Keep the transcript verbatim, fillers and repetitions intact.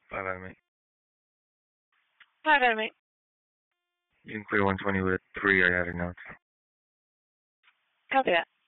Five out of eight. Five out of eight. You can clear one twenty with a three. I added notes. Copy that.